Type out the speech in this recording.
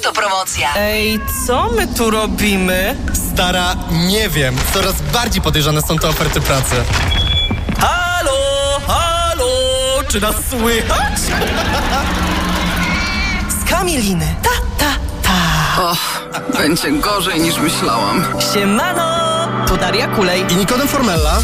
Autopromocja. Ej, co my tu robimy? Stara, nie wiem. Coraz bardziej podejrzane są te oferty pracy. Halo, halo, czy nas słychać? Z Kamiliny. Och, będzie gorzej niż myślałam. Siemano, tu Daria Kulej. I Nikodem Formella.